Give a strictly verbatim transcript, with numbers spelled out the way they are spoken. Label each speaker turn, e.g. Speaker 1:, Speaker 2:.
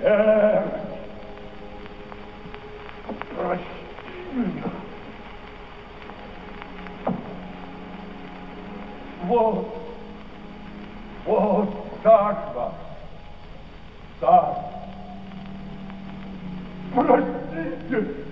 Speaker 1: Смерть! Прости меня! Вот, вот так, так. Простите!